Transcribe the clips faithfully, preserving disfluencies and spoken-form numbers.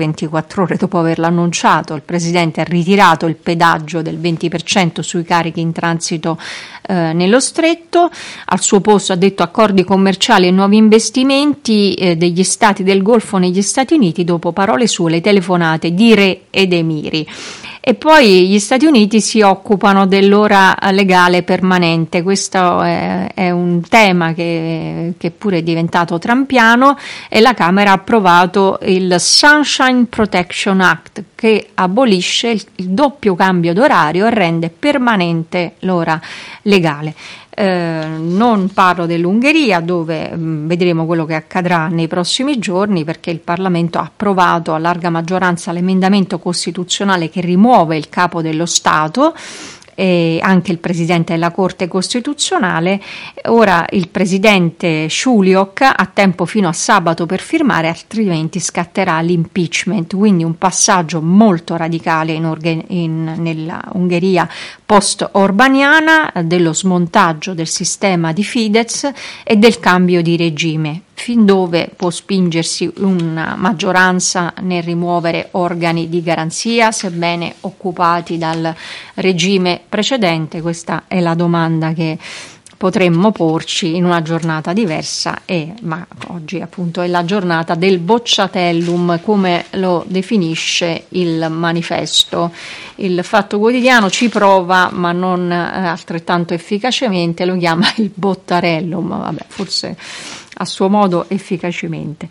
ventiquattro ore dopo averlo annunciato, il Presidente ha ritirato il pedaggio del venti per cento sui carichi in transito eh, nello stretto. Al suo posto ha detto accordi commerciali e nuovi investimenti eh, degli stati del Golfo negli Stati Uniti, dopo parole sue le telefonate di re ed emiri. E poi gli Stati Uniti si occupano dell'ora legale permanente. Questo è, è un tema che, che pure è diventato trampiano, e la Camera ha approvato il Sunshine Protection Act, che abolisce il, il doppio cambio d'orario e rende permanente l'ora legale. Eh, non parlo dell'Ungheria, dove mh, vedremo quello che accadrà nei prossimi giorni, perché il Parlamento ha approvato a larga maggioranza l'emendamento costituzionale che rimuove il capo dello Stato e anche il presidente della Corte Costituzionale. Ora il presidente Šuljok ha tempo fino a sabato per firmare, altrimenti scatterà l'impeachment, quindi un passaggio molto radicale in Orge- in, nella Ungheria post-orbaniana, dello smontaggio del sistema di Fidesz e del cambio di regime. Fin dove può spingersi una maggioranza nel rimuovere organi di garanzia, sebbene occupati dal regime precedente? Questa è la domanda che potremmo porci in una giornata diversa, e, ma oggi appunto è la giornata del bocciatellum, come lo definisce il manifesto. Il Fatto Quotidiano ci prova, ma non eh, altrettanto efficacemente, lo chiama il bottarellum, vabbè, forse a suo modo efficacemente.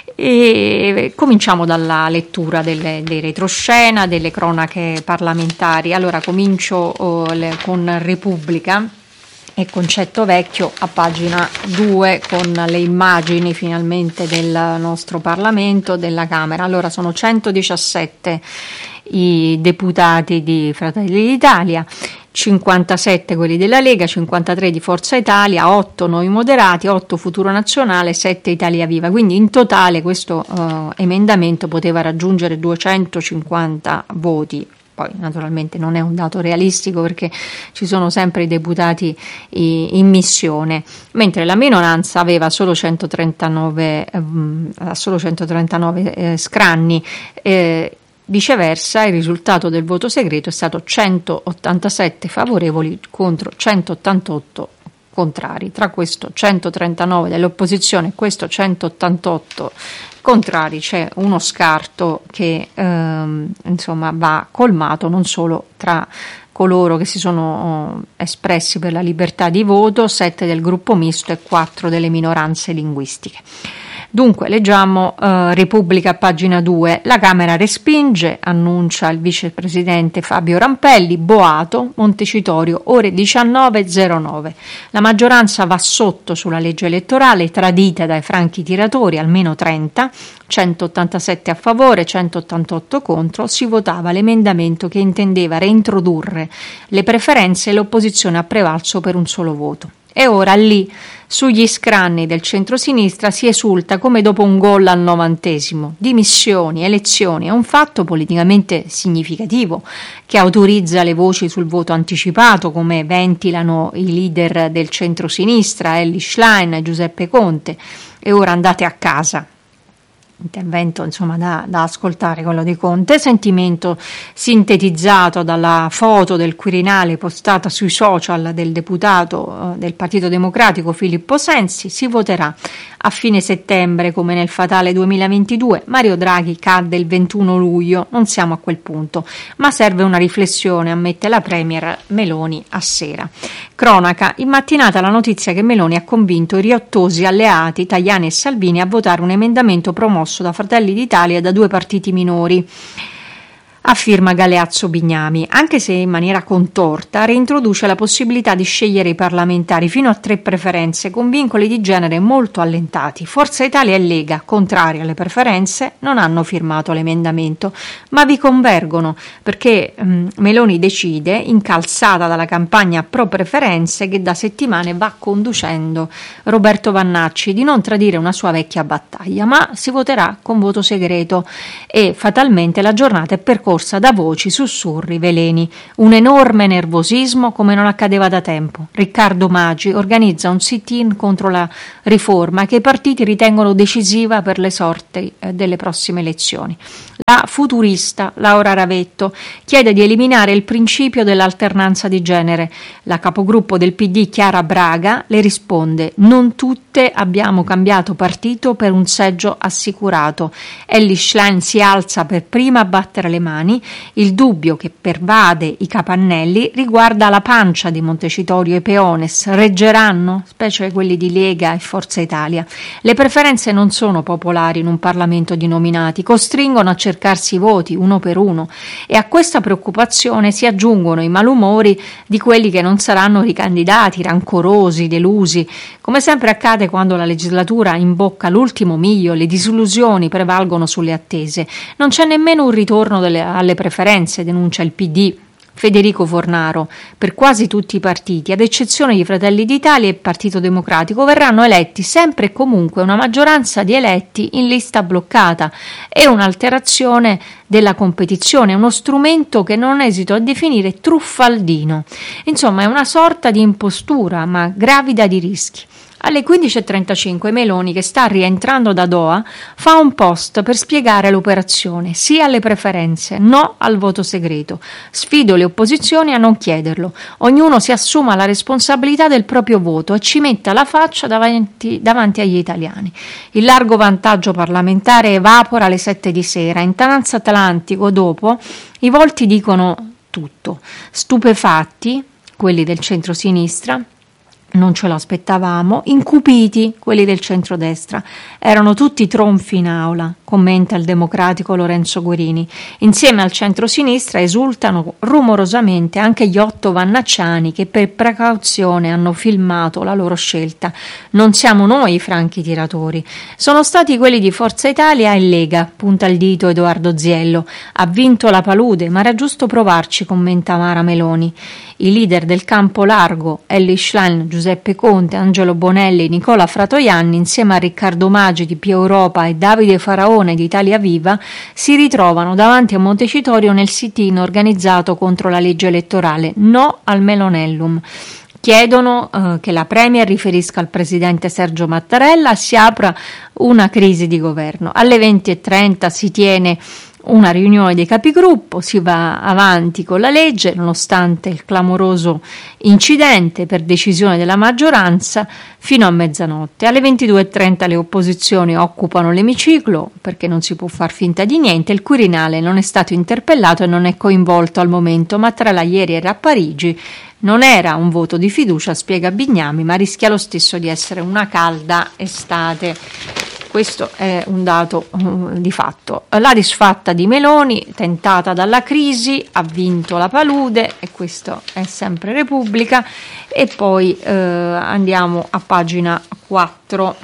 E cominciamo dalla lettura delle, dei retroscena, delle cronache parlamentari. Allora comincio oh, le, con Repubblica e Concetto Vecchio a pagina due, con le immagini finalmente del nostro Parlamento, della Camera. Allora sono centodiciassette i deputati di Fratelli d'Italia, cinquantasette quelli della Lega, cinquantatré di Forza Italia, otto Noi Moderati, otto Futuro Nazionale, sette Italia Viva. Quindi in totale questo uh, emendamento poteva raggiungere duecentocinquanta voti. Poi naturalmente non è un dato realistico, perché ci sono sempre i deputati in missione, mentre la minoranza aveva solo centotrentanove, eh, solo centotrentanove eh, scranni. Eh, Viceversa, il risultato del voto segreto è stato centottantasette favorevoli contro centottantotto contrari. Tra questo centotrentanove dell'opposizione e questo centottantotto contrari c'è uno scarto che ehm, insomma va colmato, non solo tra coloro che si sono espressi per la libertà di voto, sette del gruppo misto e quattro delle minoranze linguistiche. Dunque, leggiamo eh, Repubblica, pagina due. La Camera respinge, annuncia il vicepresidente Fabio Rampelli, boato, Montecitorio, ore diciannove e zero nove. La maggioranza va sotto sulla legge elettorale, tradita dai franchi tiratori, almeno trenta, centottantasette a favore, centottantotto contro. Si votava l'emendamento che intendeva reintrodurre le preferenze e l'opposizione ha prevalso per un solo voto. E ora lì, sugli scranni del centrosinistra, si esulta come dopo un gol al novantesimo. Dimissioni, elezioni, è un fatto politicamente significativo che autorizza le voci sul voto anticipato, come ventilano i leader del centrosinistra, Elly Schlein e Giuseppe Conte. E ora andate a casa. Intervento insomma da, da ascoltare, quello di Conte, sentimento sintetizzato dalla foto del Quirinale postata sui social del deputato eh, del Partito Democratico Filippo Sensi. Si voterà a fine settembre come nel fatale duemilaventidue. Mario Draghi cadde il ventuno luglio, non siamo a quel punto, ma serve una riflessione, ammette la premier Meloni a Sera. Cronaca, in mattinata la notizia che Meloni ha convinto i riottosi alleati Tajani e Salvini a votare un emendamento promosso da Fratelli d'Italia e da due partiti minori, a firma Galeazzo Bignami, anche se in maniera contorta, reintroduce la possibilità di scegliere i parlamentari fino a tre preferenze con vincoli di genere molto allentati. Forza Italia e Lega, contrari alle preferenze, non hanno firmato l'emendamento, ma vi convergono perché mh, Meloni decide, incalzata dalla campagna pro preferenze che da settimane va conducendo Roberto Vannacci, di non tradire una sua vecchia battaglia, ma si voterà con voto segreto e fatalmente la giornata è percorsa rincorsa da voci, sussurri, veleni, un enorme nervosismo come non accadeva da tempo. Riccardo Maggi organizza un sit-in contro la riforma che i partiti ritengono decisiva per le sorti delle prossime elezioni. La futurista Laura Ravetto chiede di eliminare il principio dell'alternanza di genere. La capogruppo del P D Chiara Braga le risponde: non tutte abbiamo cambiato partito per un seggio assicurato. Elly Schlein si alza per prima a battere le mani. Il dubbio che pervade i capannelli riguarda la pancia di Montecitorio e Peones. Reggeranno? Specie quelli di Lega e Forza Italia. Le preferenze non sono popolari in un Parlamento di nominati, costringono a cercarsi i voti uno per uno, e a questa preoccupazione si aggiungono i malumori di quelli che non saranno ricandidati, rancorosi, delusi. Come sempre accade quando la legislatura imbocca l'ultimo miglio, le disillusioni prevalgono sulle attese. Non c'è nemmeno un ritorno delle, alle preferenze, denuncia il P D. Federico Fornaro: per quasi tutti i partiti, ad eccezione di Fratelli d'Italia e Partito Democratico, verranno eletti sempre e comunque una maggioranza di eletti in lista bloccata. È un'alterazione della competizione, uno strumento che non esito a definire truffaldino. Insomma, è una sorta di impostura, ma gravida di rischi. Alle quindici e trentacinque Meloni, che sta rientrando da Doha, fa un post per spiegare l'operazione: sì alle preferenze, no al voto segreto. Sfido le opposizioni a non chiederlo. Ognuno si assuma la responsabilità del proprio voto e ci metta la faccia davanti, davanti agli italiani. Il largo vantaggio parlamentare evapora alle sette di sera. In transatlantico, dopo, i volti dicono tutto. Stupefatti, quelli del centro-sinistra, non ce lo aspettavamo, incupiti quelli del centrodestra. Erano tutti tronfi in aula, commenta il democratico Lorenzo Guerini. Insieme al centrosinistra esultano rumorosamente anche gli otto vannacciani che per precauzione hanno filmato la loro scelta. Non siamo noi i franchi tiratori, sono stati quelli di Forza Italia e Lega, punta il dito Edoardo Ziello. Ha vinto la palude, ma era giusto provarci, commenta Mara Meloni. I leader del campo largo, Elly Schlein, Giuseppe Conte, Angelo Bonelli, Nicola Fratoianni, insieme a Riccardo Maggi di Più Europa e Davide Faraone di Italia Viva, si ritrovano davanti a Montecitorio nel sit-in organizzato contro la legge elettorale. No al Melonellum. Chiedono eh, che la Premier riferisca al presidente Sergio Mattarella, si apra una crisi di governo. Alle venti e trenta si tiene una riunione dei capigruppo, si va avanti con la legge nonostante il clamoroso incidente per decisione della maggioranza fino a mezzanotte. Alle ventidue e trenta le opposizioni occupano l'emiciclo perché non si può far finta di niente. Il Quirinale non è stato interpellato e non è coinvolto al momento. Mattarella ieri era a Parigi. Non era un voto di fiducia, spiega Bignami, ma rischia lo stesso di essere una calda estate. Questo è un dato uh, di fatto. La disfatta di Meloni, tentata dalla crisi, ha vinto la palude, e questo è sempre Repubblica. E poi uh, andiamo a pagina quattro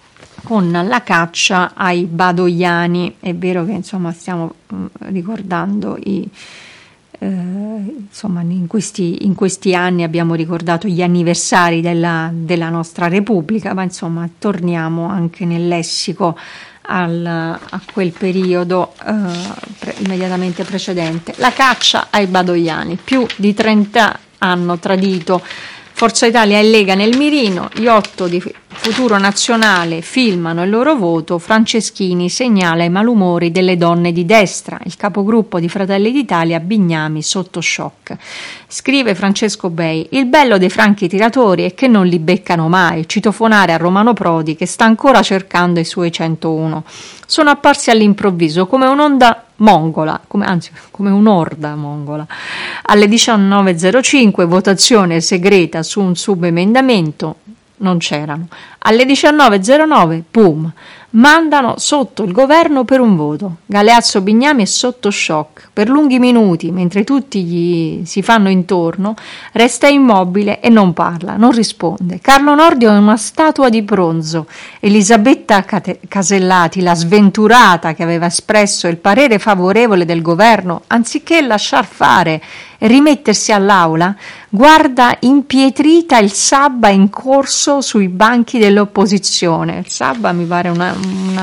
con la caccia ai badoiani. È vero che insomma stiamo uh, ricordando i Eh, insomma in questi, in questi anni abbiamo ricordato gli anniversari della, della nostra Repubblica, ma insomma torniamo anche nel lessico al, a quel periodo eh, pre, immediatamente precedente. La caccia ai badoiani, più di trenta hanno tradito Forza Italia e Lega nel mirino, gli otto di Futuro Nazionale filmano il loro voto, Franceschini segnala i malumori delle donne di destra, il capogruppo di Fratelli d'Italia Bignami sotto shock. Scrive Francesco Bei: il bello dei franchi tiratori è che non li beccano mai, citofonare a Romano Prodi che sta ancora cercando i suoi centouno. Sono apparsi all'improvviso come un'onda mongola, come, anzi come un'orda mongola. Alle diciannove e zero cinque votazione segreta su un subemendamento, non c'erano. Alle diciannove e zero nove, boom, mandano sotto il governo per un voto. Galeazzo Bignami è sotto shock. Per lunghi minuti, mentre tutti gli si fanno intorno, resta immobile e non parla, non risponde. Carlo Nordio è una statua di bronzo. Elisabetta Casellati, la sventurata che aveva espresso il parere favorevole del governo, anziché lasciar fare e rimettersi all'aula, guarda impietrita il Sabba in corso sui banchi dell'opposizione. Il Sabba mi pare una, una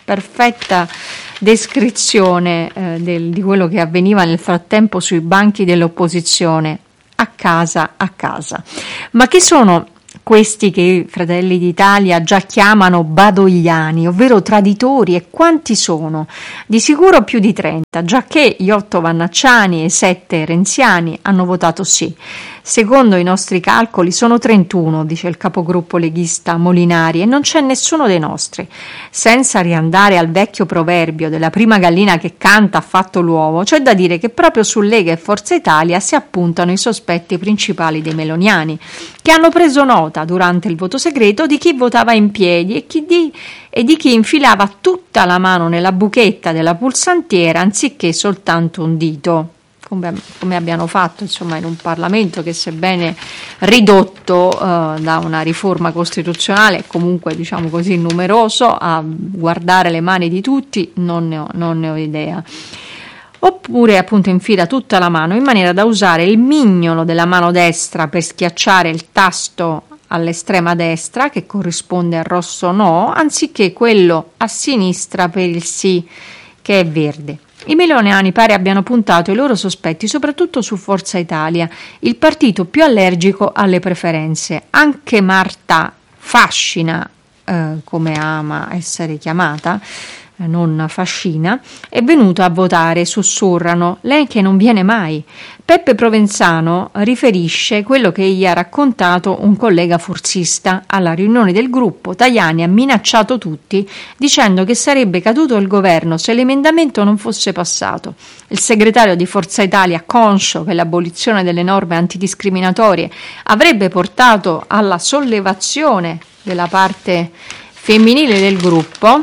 perfetta descrizione eh, del, di quello che avveniva nel frattempo sui banchi dell'opposizione, a casa a casa. Ma chi sono questi che i Fratelli d'Italia già chiamano badogliani, ovvero traditori, e quanti sono? Di sicuro più di trenta, giacché gli otto vannacciani e i sette renziani hanno votato sì. Secondo i nostri calcoli sono trentuno, dice il capogruppo leghista Molinari, e non c'è nessuno dei nostri. Senza riandare al vecchio proverbio della prima gallina che canta ha fatto l'uovo, c'è da dire che proprio su Lega e Forza Italia si appuntano i sospetti principali dei meloniani, che hanno preso nota durante il voto segreto di chi votava in piedi e, chi di, e di chi infilava tutta la mano nella buchetta della pulsantiera anziché soltanto un dito. Come, come abbiano fatto insomma in un Parlamento che, sebbene ridotto eh, da una riforma costituzionale, è comunque, diciamo così, numeroso, a guardare le mani di tutti non ne ho, non ne ho idea. Oppure appunto infila tutta la mano in maniera da usare il mignolo della mano destra per schiacciare il tasto all'estrema destra, che corrisponde al rosso no, anziché quello a sinistra per il sì, che è verde. I meloniani pare abbiano puntato i loro sospetti soprattutto su Forza Italia, il partito più allergico alle preferenze. Anche Marta Fascina, eh, come ama essere chiamata, eh, non Fascina, è venuta a votare, sussurrano, lei che non viene mai. Peppe Provenzano riferisce quello che gli ha raccontato un collega forzista. Alla riunione del gruppo Tajani ha minacciato tutti dicendo che sarebbe caduto il governo se l'emendamento non fosse passato. Il segretario di Forza Italia, conscio che l'abolizione delle norme antidiscriminatorie avrebbe portato alla sollevazione della parte femminile del gruppo,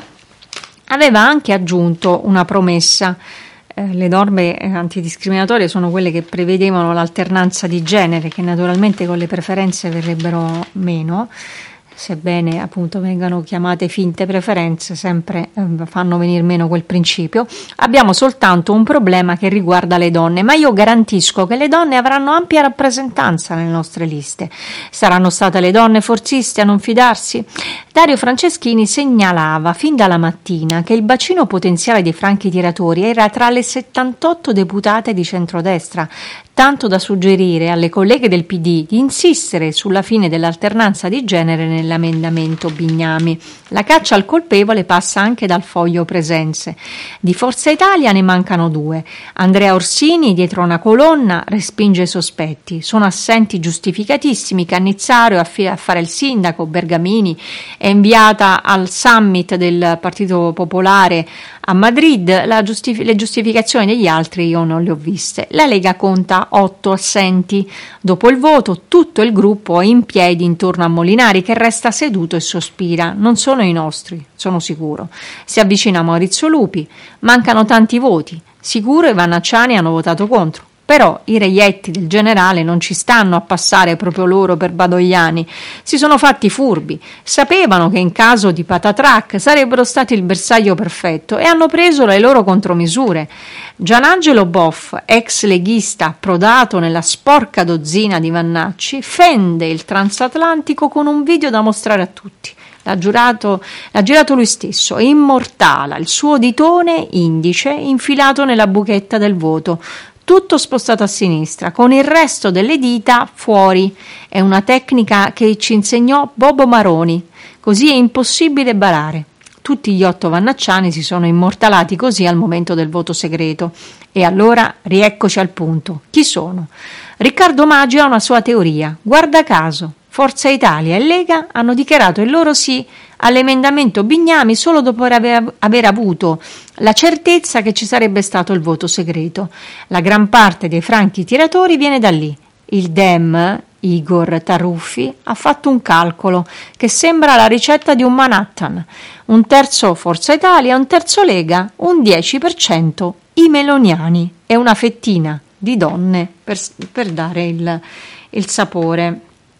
aveva anche aggiunto una promessa. Le norme antidiscriminatorie sono quelle che prevedevano l'alternanza di genere, che naturalmente con le preferenze verrebbero meno, sebbene appunto vengano chiamate finte preferenze, sempre eh, fanno venir meno quel principio. Abbiamo soltanto un problema che riguarda le donne, ma io garantisco che le donne avranno ampia rappresentanza nelle nostre liste. Saranno state le donne forziste a non fidarsi? Dario Franceschini segnalava fin dalla mattina che il bacino potenziale dei franchi tiratori era tra le settantotto deputate di centrodestra, tanto da suggerire alle colleghe del P D di insistere sulla fine dell'alternanza di genere nell'emendamento Bignami. La caccia al colpevole passa anche dal foglio presenze. Di Forza Italia ne mancano due. Andrea Orsini, dietro una colonna, respinge i sospetti. Sono assenti giustificatissimi. Cannizzario a fare il sindaco, Bergamini è inviata al summit del Partito Popolare a Madrid. La giustif- le giustificazioni degli altri io non le ho viste. La Lega conta otto assenti. Dopo il voto tutto il gruppo è in piedi intorno a Molinari, che resta seduto e sospira. Non sono i nostri, sono sicuro. Si avvicina Maurizio Lupi. Mancano tanti voti. Sicuro i vannacciani hanno votato contro. Però i reietti del generale non ci stanno a passare proprio loro per badogliani. Si sono fatti furbi, sapevano che in caso di patatrac sarebbero stati il bersaglio perfetto e hanno preso le loro contromisure. Gianangelo Boff, ex leghista approdato nella sporca dozzina di Vannacci, fende il transatlantico con un video da mostrare a tutti. L'ha giurato, l'ha girato lui stesso e immortala il suo ditone indice infilato nella buchetta del voto, tutto spostato a sinistra, con il resto delle dita fuori. È una tecnica che ci insegnò Bobo Maroni, così è impossibile barare. Tutti gli otto vannacciani si sono immortalati così al momento del voto segreto. E allora rieccoci al punto. Chi sono? Riccardo Maggio ha una sua teoria. Guarda caso, Forza Italia e Lega hanno dichiarato il loro sì all'emendamento Bignami solo dopo aver, aver avuto la certezza che ci sarebbe stato il voto segreto. La gran parte dei franchi tiratori viene da lì. Il Dem, Igor Taruffi, ha fatto un calcolo che sembra la ricetta di un Manhattan. Un terzo Forza Italia, un terzo Lega, un dieci per cento i meloniani e una fettina di donne per, per dare il, il sapore.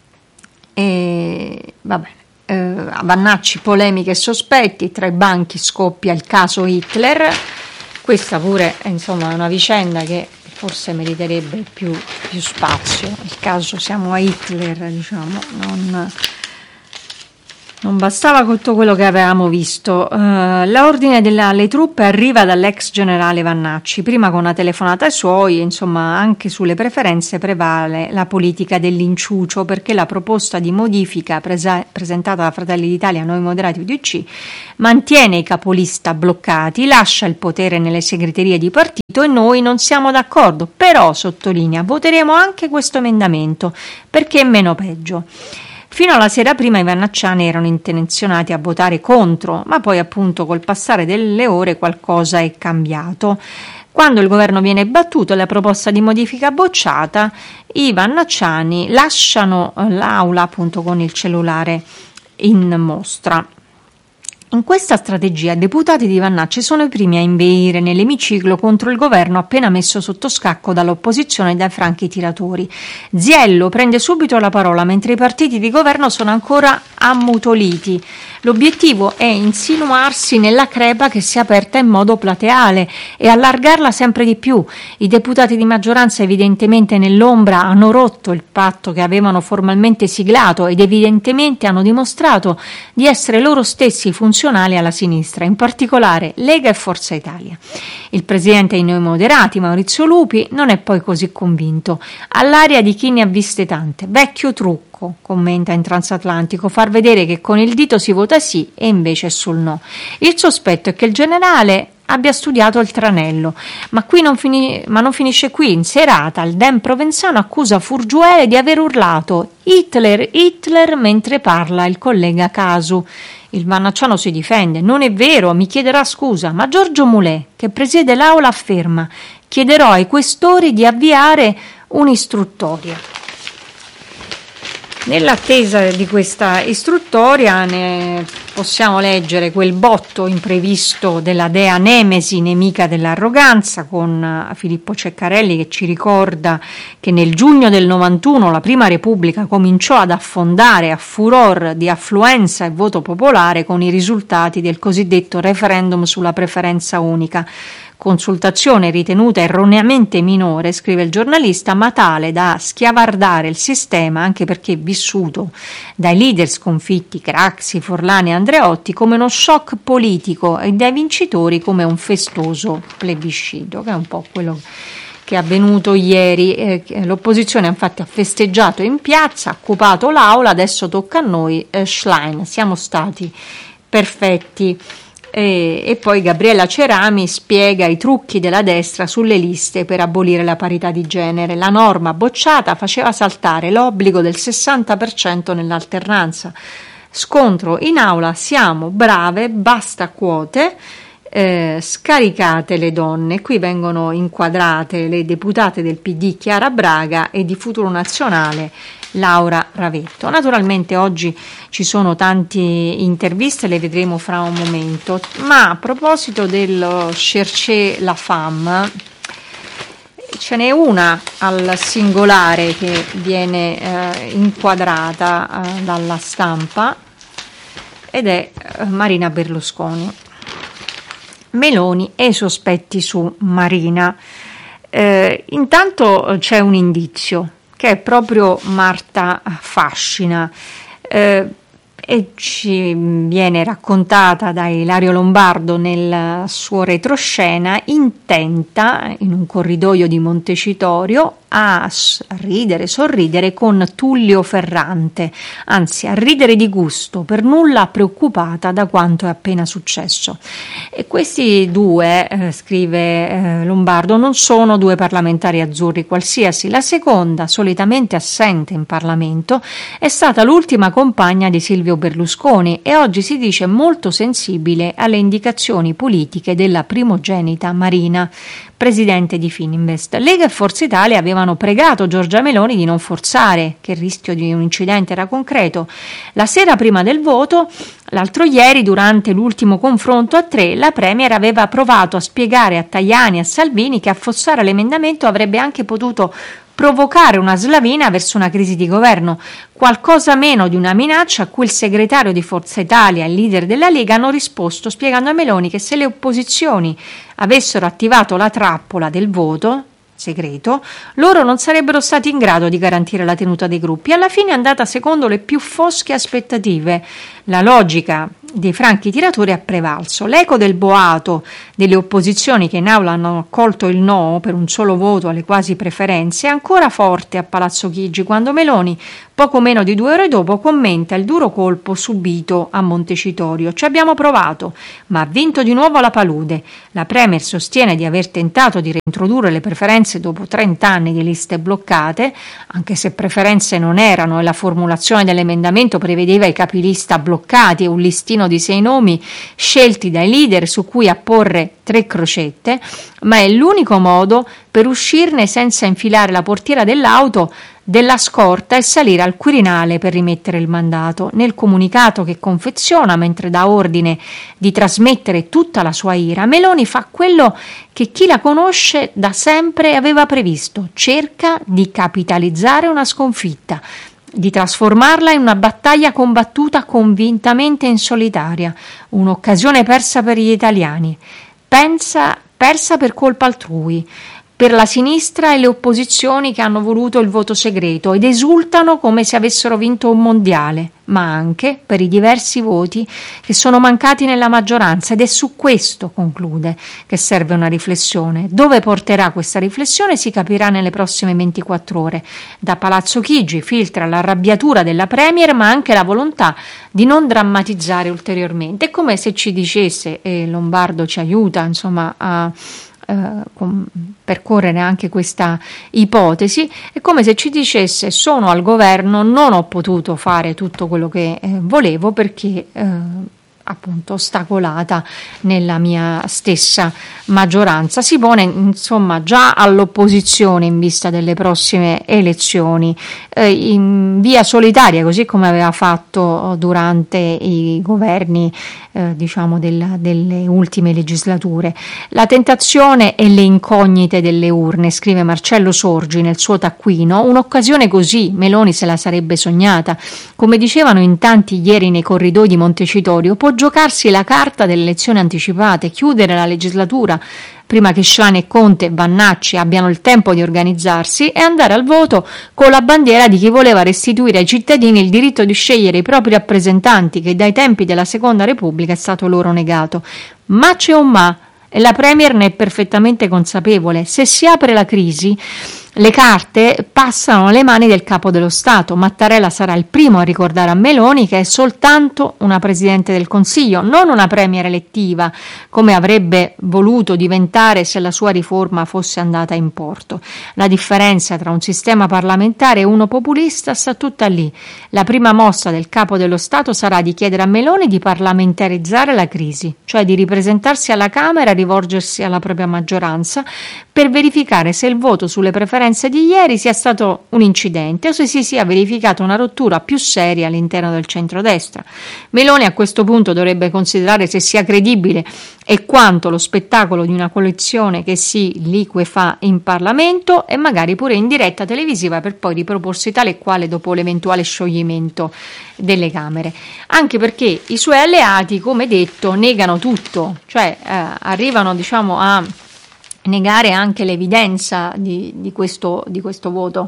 E va bene. Eh, a Vannacci polemiche e sospetti, tra i banchi scoppia il caso Hitler. Questa pure è insomma una vicenda che forse meriterebbe più, più spazio. Il caso siamo a Hitler, diciamo, non, Non bastava tutto quello che avevamo visto. Uh, l'ordine delle truppe arriva dall'ex generale Vannacci, prima con una telefonata ai suoi, insomma anche sulle preferenze prevale la politica dell'inciucio, perché la proposta di modifica presa- presentata da Fratelli d'Italia, Noi Moderati U D C mantiene i capolista bloccati, lascia il potere nelle segreterie di partito e noi non siamo d'accordo, però sottolinea voteremo anche questo emendamento perché è meno peggio. Fino alla sera prima i vannacciani erano intenzionati a votare contro, ma poi appunto col passare delle ore qualcosa è cambiato. Quando il governo viene battuto e la proposta di modifica bocciata, i vannacciani lasciano l'aula appunto con il cellulare in mostra. In questa strategia i deputati di Vannacci sono i primi a inveire nell'emiciclo contro il governo appena messo sotto scacco dall'opposizione e dai franchi tiratori. Ziello prende subito la parola mentre i partiti di governo sono ancora ammutoliti. L'obiettivo è insinuarsi nella crepa che si è aperta in modo plateale e allargarla sempre di più. I deputati di maggioranza evidentemente nell'ombra hanno rotto il patto che avevano formalmente siglato ed evidentemente hanno dimostrato di essere loro stessi funzionali alla sinistra, in particolare Lega e Forza Italia. Il presidente di Noi Moderati, Maurizio Lupi, non è poi così convinto. All'aria di chi ne ha viste tante. Vecchio trucco, commenta in Transatlantico, far vedere che con il dito si vota sì e invece sul no. Il sospetto è che il generale abbia studiato il tranello, ma qui non, fini- ma non finisce qui. In serata il Dem provenzano accusa Furgiuele di aver urlato Hitler, Hitler mentre parla il collega Casu. Il vannacciano si difende, non è vero, mi chiederà scusa, ma Giorgio Mulè, che presiede l'aula, afferma: chiederò ai questori di avviare un'istruttoria. Nell'attesa di questa istruttoria ne possiamo leggere quel botto imprevisto della dea Nemesi, nemica dell'arroganza, con Filippo Ceccarelli che ci ricorda che nel giugno del novantuno la Prima Repubblica cominciò ad affondare a furor di affluenza e voto popolare con i risultati del cosiddetto referendum sulla preferenza unica. Consultazione ritenuta erroneamente minore, scrive il giornalista, ma tale da schiavardare il sistema, anche perché vissuto dai leader sconfitti Craxi, Forlani e Andreotti come uno shock politico e dai vincitori come un festoso plebiscito, che è un po' quello che è avvenuto ieri. Eh, l'opposizione infatti ha festeggiato in piazza, ha occupato l'aula, adesso tocca a noi. eh, Schlein, siamo stati perfetti. E, e poi Gabriella Cerami spiega i trucchi della destra sulle liste per abolire la parità di genere. La norma bocciata faceva saltare l'obbligo del sessanta per cento nell'alternanza. Scontro in aula: siamo brave, basta quote, eh, scaricate le donne. Qui vengono inquadrate le deputate del P D Chiara Braga e di Futuro Nazionale Laura Ravetto. Naturalmente oggi ci sono tante interviste, le vedremo fra un momento, ma a proposito dello Cherchez la femme, ce n'è una al singolare che viene eh, inquadrata eh, dalla Stampa ed è eh, Marina Berlusconi. Meloni e i sospetti su Marina. Eh, intanto c'è un indizio che è proprio Marta Fascina, eh, e ci viene raccontata da Ilario Lombardo nel suo retroscena, intenta in un corridoio di Montecitorio a ridere, sorridere con Tullio Ferrante, anzi a ridere di gusto, per nulla preoccupata da quanto è appena successo. E questi due, eh, scrive eh, Lombardo, non sono due parlamentari azzurri qualsiasi. La seconda, solitamente assente in Parlamento, è stata l'ultima compagna di Silvio Berlusconi e oggi si dice molto sensibile alle indicazioni politiche della primogenita Marina, presidente di Fininvest. Lega e Forza Italia avevano pregato Giorgia Meloni di non forzare, che il rischio di un incidente era concreto. La sera prima del voto, l'altro ieri, durante l'ultimo confronto a tre, la Premier aveva provato a spiegare a Tajani e a Salvini che affossare l'emendamento avrebbe anche potuto provocare una slavina verso una crisi di governo, qualcosa meno di una minaccia a cui il segretario di Forza Italia e il leader della Lega hanno risposto spiegando a Meloni che se le opposizioni avessero attivato la trappola del voto segreto, loro non sarebbero stati in grado di garantire la tenuta dei gruppi. Alla fine è andata secondo le più fosche aspettative. La logica dei franchi tiratori ha prevalso. L'eco del boato delle opposizioni che in aula hanno accolto il no per un solo voto alle quasi preferenze è ancora forte a Palazzo Chigi quando Meloni, poco meno di due ore dopo, commenta il duro colpo subito a Montecitorio. Ci abbiamo provato, ma ha vinto di nuovo la palude. La Premier sostiene di aver tentato di reintrodurre le preferenze dopo trenta anni di liste bloccate, anche se preferenze non erano e la formulazione dell'emendamento prevedeva i capilista bloccati e un listino di sei nomi scelti dai leader su cui apporre tre crocette, ma è l'unico modo per uscirne senza infilare la portiera dell'auto della scorta e salire al Quirinale per rimettere il mandato. Nel comunicato che confeziona, mentre dà ordine di trasmettere tutta la sua ira, Meloni fa quello che chi la conosce da sempre aveva previsto: cerca di capitalizzare una sconfitta, di trasformarla in una battaglia combattuta convintamente in solitaria, un'occasione persa per gli italiani, pensa persa per colpa altrui, per la sinistra e le opposizioni che hanno voluto il voto segreto ed esultano come se avessero vinto un mondiale, ma anche per i diversi voti che sono mancati nella maggioranza. Ed è su questo, conclude, che serve una riflessione. Dove porterà questa riflessione si capirà nelle prossime ventiquattro ore. Da Palazzo Chigi filtra l'arrabbiatura della Premier, ma anche la volontà di non drammatizzare ulteriormente. È come se ci dicesse, e Lombardo ci aiuta insomma a Uh, com- percorrere anche questa ipotesi, è come se ci dicesse: sono al governo, non ho potuto fare tutto quello che eh, volevo perché eh, appunto ostacolata nella mia stessa maggioranza. Si pone insomma già all'opposizione in vista delle prossime elezioni, eh, in via solitaria, così come aveva fatto durante i governi eh, diciamo della, delle ultime legislature. La tentazione e le incognite delle urne, scrive Marcello Sorgi nel suo taccuino. Un'occasione così Meloni se la sarebbe sognata. Come dicevano in tanti ieri nei corridoi di Montecitorio, può giocarsi la carta delle elezioni anticipate, chiudere la legislatura prima che Schlein e Conte e Vannacci abbiano il tempo di organizzarsi e andare al voto con la bandiera di chi voleva restituire ai cittadini il diritto di scegliere i propri rappresentanti, che dai tempi della Seconda Repubblica è stato loro negato. Ma c'è un ma, e la Premier ne è perfettamente consapevole: se si apre la crisi, le carte passano alle mani del Capo dello Stato. Mattarella sarà il primo a ricordare a Meloni che è soltanto una Presidente del Consiglio, non una Premier elettiva, come avrebbe voluto diventare se la sua riforma fosse andata in porto. La differenza tra un sistema parlamentare e uno populista sta tutta lì. La prima mossa del Capo dello Stato sarà di chiedere a Meloni di parlamentarizzare la crisi, cioè di ripresentarsi alla Camera e rivolgersi alla propria maggioranza per verificare se il voto sulle preferenze di ieri sia stato un incidente o se si sia verificata una rottura più seria all'interno del centrodestra. Meloni a questo punto dovrebbe considerare se sia credibile e quanto lo spettacolo di una coalizione che si liquefa in Parlamento e magari pure in diretta televisiva per poi riproporsi tale e quale dopo l'eventuale scioglimento delle Camere. Anche perché i suoi alleati, come detto, negano tutto, cioè eh, arrivano diciamo a negare anche l'evidenza di, di, questo, di questo voto.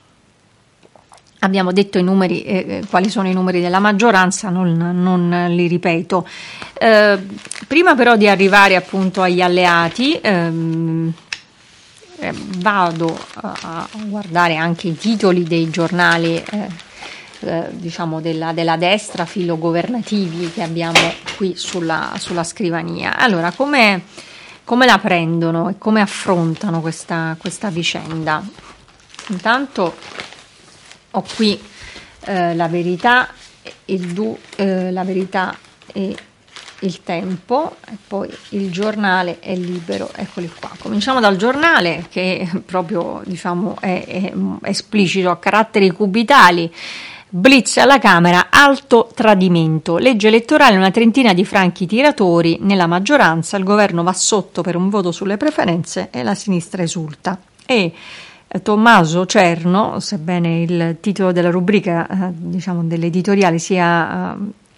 Abbiamo detto i numeri, eh, quali sono i numeri della maggioranza, non, non li ripeto. Eh, prima però di arrivare appunto agli alleati, ehm, eh, vado a, a guardare anche i titoli dei giornali eh, eh, diciamo della, della destra filogovernativi che abbiamo qui sulla, sulla scrivania. Allora, come Come la prendono e come affrontano questa, questa vicenda? Intanto ho qui eh, la verità, il du, eh, la verità e il Tempo, e poi il giornale è Libero. Eccoli qua. Cominciamo dal giornale, che proprio diciamo è, è esplicito a caratteri cubitali. Blitz alla Camera, alto tradimento. Legge elettorale, una trentina di franchi tiratori nella maggioranza, il governo va sotto per un voto sulle preferenze e la sinistra esulta. E eh, Tommaso Cerno, sebbene il titolo della rubrica, eh, diciamo dell'editoriale sia eh,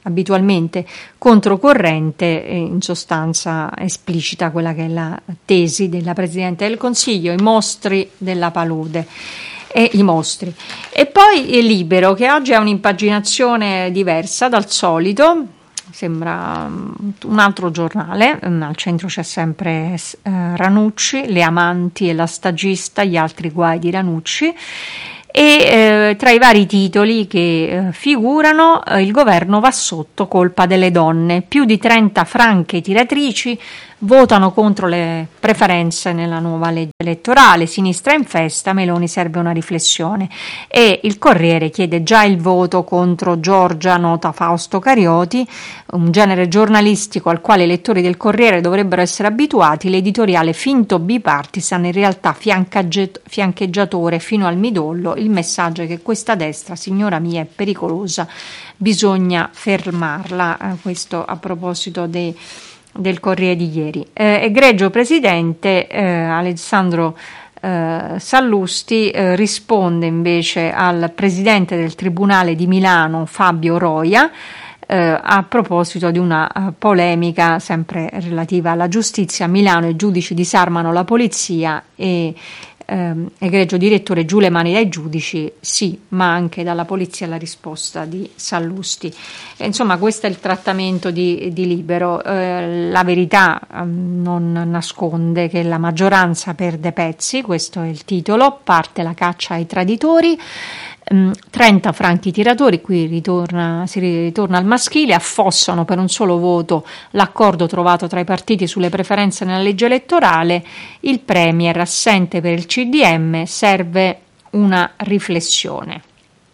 abitualmente controcorrente, e in sostanza esplicita quella che è la tesi della Presidente del Consiglio, i mostri della palude e i mostri. E poi Libero, che oggi ha un'impaginazione diversa dal solito, sembra un altro giornale. Al centro c'è sempre eh, Ranucci, le amanti e la stagista, gli altri guai di Ranucci, e eh, tra i vari titoli che eh, figurano eh, il governo va sotto, colpa delle donne, più di trenta franche tiratrici votano contro le preferenze nella nuova legge elettorale, sinistra in festa, Meloni serve una riflessione, e il Corriere chiede già il voto contro Giorgia, nota Fausto Carioti, un genere giornalistico al quale i lettori del Corriere dovrebbero essere abituati, l'editoriale finto bipartisan, in realtà fiancheggiatore fino al midollo, il messaggio è che questa destra, signora mia, è pericolosa, bisogna fermarla. Eh, questo a proposito dei del Corriere di ieri. Eh, egregio Presidente, eh, Alessandro eh, Sallusti eh, risponde invece al Presidente del Tribunale di Milano, Fabio Roia, eh, a proposito di una uh, polemica sempre relativa alla giustizia. A Milano i giudici disarmano la polizia e ehm, egregio direttore, giù le mani dai giudici, sì, ma anche dalla polizia, la risposta di Sallusti. E, insomma, questo è il trattamento di, di Libero. Eh, la verità eh, non nasconde che la maggioranza perde pezzi, questo è il titolo, parte la caccia ai traditori. trenta franchi tiratori, qui ritorna, si ritorna al maschile, affossano per un solo voto l'accordo trovato tra i partiti sulle preferenze nella legge elettorale, il Premier assente per il C D M, serve una riflessione.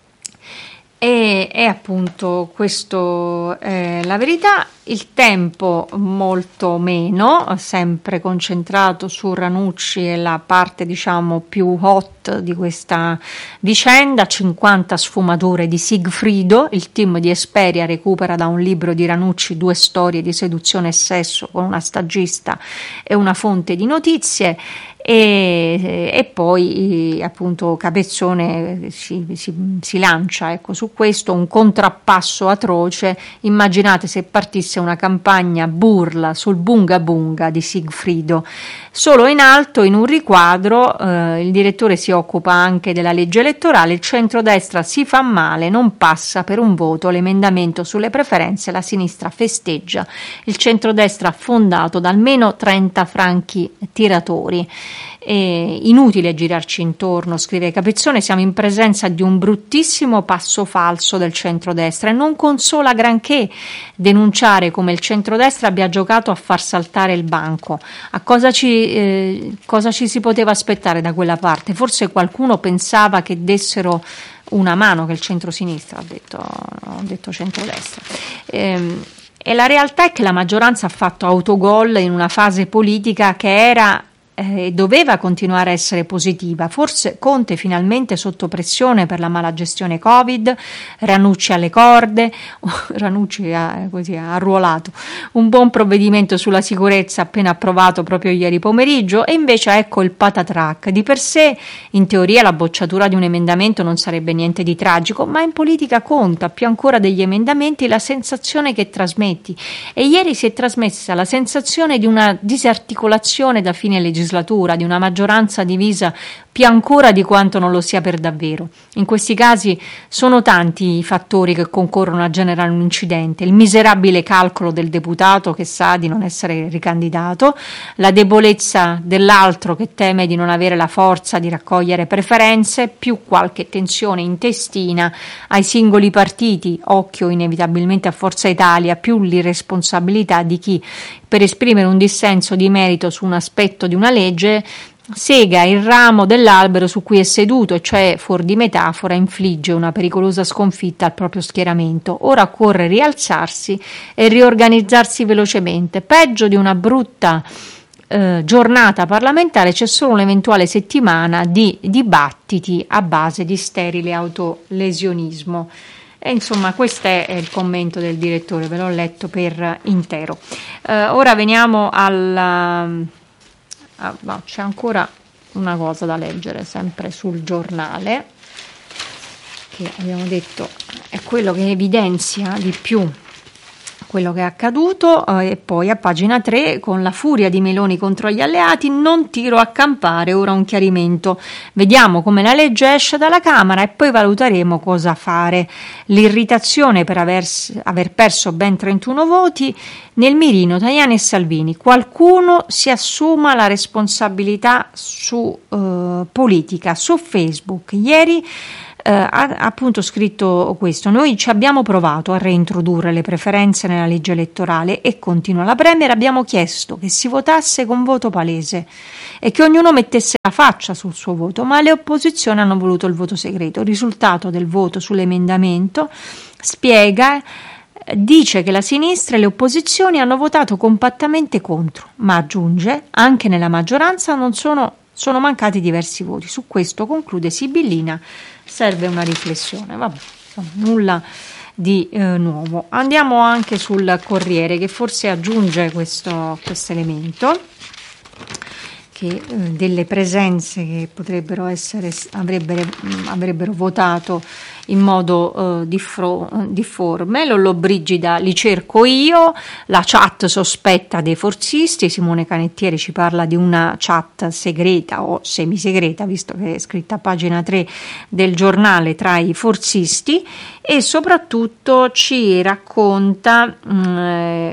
E, e appunto questo è la verità. Il Tempo molto meno, sempre concentrato su Ranucci e la parte diciamo più hot di questa vicenda, cinquanta sfumature di Sigfrido, il team di Esperia recupera da un libro di Ranucci due storie di seduzione e sesso con una stagista e una fonte di notizie. E, e poi appunto Capezzone si, si, si lancia ecco, su questo, un contrappasso atroce. Immaginate se partisse una campagna burla sul bunga bunga di Sigfrido. Solo in alto, in un riquadro, eh, il direttore si occupa anche della legge elettorale, il centrodestra si fa male, non passa per un voto l'emendamento sulle preferenze, la sinistra festeggia, il centrodestra affondato da almeno trenta franchi tiratori. È inutile girarci intorno, scrive Capezzone, siamo in presenza di un bruttissimo passo falso del centrodestra e non consola granché denunciare come il centrodestra abbia giocato a far saltare il banco. A cosa ci, eh, cosa ci si poteva aspettare da quella parte? Forse qualcuno pensava che dessero una mano, che il centrosinistra, ha detto, ho detto centrodestra. Ehm, e la realtà è che la maggioranza ha fatto autogol in una fase politica che era e doveva continuare a essere positiva. Forse Conte finalmente sotto pressione per la mala gestione Covid, Ranucci alle corde, Ranucci ha, così, ha arruolato un buon provvedimento sulla sicurezza appena approvato proprio ieri pomeriggio, e invece ecco il patatrac. Di per sé in teoria la bocciatura di un emendamento non sarebbe niente di tragico, ma in politica conta più ancora degli emendamenti la sensazione che trasmetti, e ieri si è trasmessa la sensazione di una disarticolazione da fine legislatura, di una maggioranza divisa più ancora di quanto non lo sia per davvero. In questi casi sono tanti i fattori che concorrono a generare un incidente: il miserabile calcolo del deputato che sa di non essere ricandidato, la debolezza dell'altro che teme di non avere la forza di raccogliere preferenze, più qualche tensione intestina ai singoli partiti, occhio inevitabilmente a Forza Italia, più l'irresponsabilità di chi, per esprimere un dissenso di merito su un aspetto di una legge, sega il ramo dell'albero su cui è seduto, e cioè, fuor di metafora, infligge una pericolosa sconfitta al proprio schieramento. Ora occorre rialzarsi e riorganizzarsi velocemente. Peggio di una brutta eh, giornata parlamentare c'è solo un'eventuale settimana di dibattiti a base di sterile autolesionismo. E insomma, questo è il commento del direttore, ve l'ho letto per intero. Eh, ora veniamo alla... Ah, no, c'è ancora una cosa da leggere, sempre sul giornale, che abbiamo detto è quello che evidenzia di più quello che è accaduto, eh, e poi a pagina tre, con la furia di Meloni contro gli alleati, non tiro a campare, ora un chiarimento, vediamo come la legge esce dalla Camera e poi valuteremo cosa fare. L'irritazione per aver, aver perso ben trentuno voti, nel mirino Tajani e Salvini, qualcuno si assuma la responsabilità su eh, politica. Su Facebook ieri Uh, ha appunto scritto questo: noi ci abbiamo provato a reintrodurre le preferenze nella legge elettorale e, continua la Premier, abbiamo chiesto che si votasse con voto palese e che ognuno mettesse la faccia sul suo voto, ma le opposizioni hanno voluto il voto segreto. Il risultato del voto sull'emendamento, spiega, dice che la sinistra e le opposizioni hanno votato compattamente contro, ma aggiunge, anche nella maggioranza non sono, sono mancati diversi voti. Su questo, conclude Sibillina, serve una riflessione. Vabbè, insomma, nulla di eh, nuovo. Andiamo anche sul Corriere, che forse aggiunge questo elemento, che eh, delle presenze che potrebbero essere, avrebbero, avrebbero votato in modo eh, diffro, difforme. Lollobrigida, li cerco io, la chat sospetta dei forzisti, Simone Canettieri ci parla di una chat segreta o semisegreta, visto che è scritta a pagina tre del giornale, tra i forzisti, e soprattutto ci racconta mh,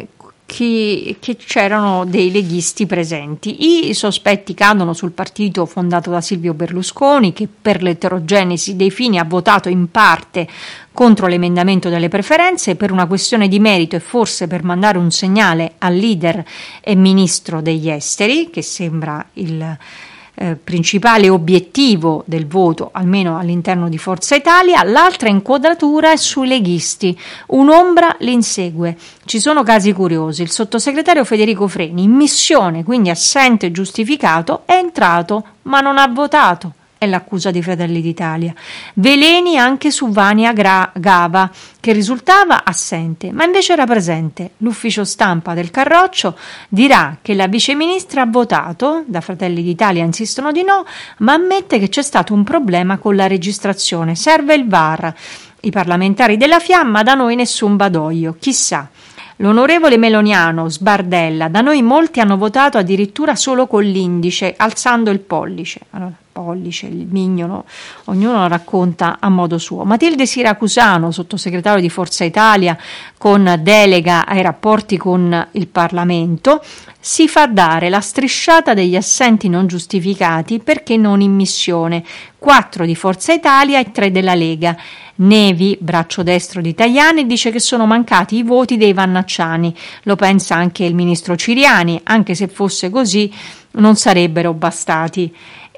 Che, che c'erano dei leghisti presenti. I sospetti cadono sul partito fondato da Silvio Berlusconi, che per l'eterogenesi dei fini ha votato in parte contro l'emendamento delle preferenze per una questione di merito e forse per mandare un segnale al leader e ministro degli esteri, che sembra il Eh, principale obiettivo del voto, almeno all'interno di Forza Italia. L'altra inquadratura è sui leghisti, un'ombra li insegue. Ci sono casi curiosi: il sottosegretario Federico Freni, in missione, quindi assente giustificato, è entrato ma non ha votato, è l'accusa di Fratelli d'Italia. Veleni anche su Vania Gra- Gava, che risultava assente ma invece era presente. L'ufficio stampa del Carroccio dirà che la viceministra ha votato, da Fratelli d'Italia insistono di no, ma ammette che c'è stato un problema con la registrazione, serve il V A R. I parlamentari della Fiamma, da noi nessun badoglio, chissà. L'onorevole Meloniano sbardella, da noi molti hanno votato addirittura solo con l'indice, alzando il pollice. Allora, pollice, il mignolo, ognuno lo racconta a modo suo. Matilde Siracusano, sottosegretario di Forza Italia con delega ai rapporti con il Parlamento, si fa dare la strisciata degli assenti non giustificati perché non in missione, quattro di Forza Italia e tre della Lega. Nevi, braccio destro di Tajani, dice che sono mancati i voti dei Vannacciani. Lo pensa anche il ministro Ciriani, anche se fosse così non sarebbero bastati.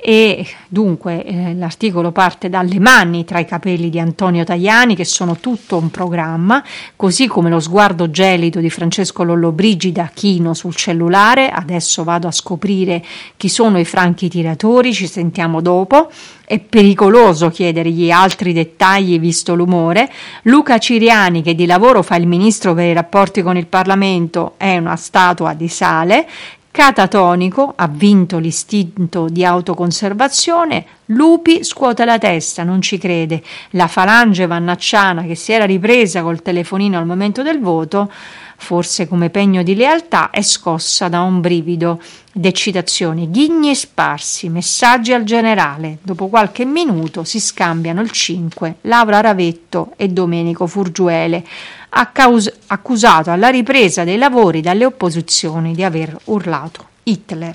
E dunque eh, l'articolo parte dalle mani tra i capelli di Antonio Tajani, che sono tutto un programma, così come lo sguardo gelido di Francesco Lollobrigida chino sul cellulare. Adesso vado a scoprire chi sono i franchi tiratori, ci sentiamo dopo. È pericoloso chiedergli altri dettagli visto l'umore. Luca Ciriani, che di lavoro fa il ministro per i rapporti con il Parlamento, è una statua di sale. Catatonico, ha vinto l'istinto di autoconservazione. Lupi scuote la testa, non ci crede. La falange vannacciana, che si era ripresa col telefonino al momento del voto, forse come pegno di lealtà, è scossa da un brivido d'eccitazione. Ghigni sparsi, messaggi al generale. Dopo qualche minuto si scambiano il cinque Laura Ravetto e Domenico Furgiuele, accaus- accusato alla ripresa dei lavori dalle opposizioni di aver urlato Hitler.